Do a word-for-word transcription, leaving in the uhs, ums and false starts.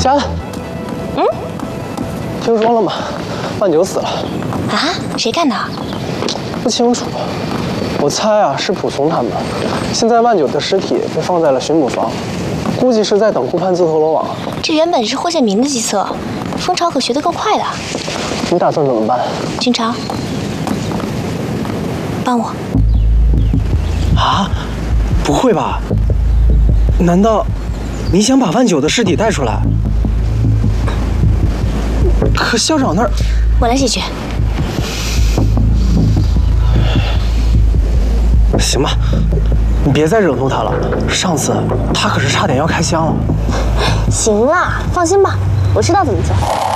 佳恩， 嗯， 听说了吗？万九死了。 啊？谁干的？ 不清楚，我猜啊是蒲松他们。现在万九的尸体被放在了巡捕房，估计是在等顾盼自投罗网。 这原本是霍建明的计策，蜂巢可学得够快的。 你打算怎么办？ 君超，帮我。 啊？不会吧？难道你想把万九的尸体带出来？可校长那儿…… 我来解决。 行吧，你别再惹怒他了。上次他可是差点要开枪了。 行啦，放心吧，我知道怎么做。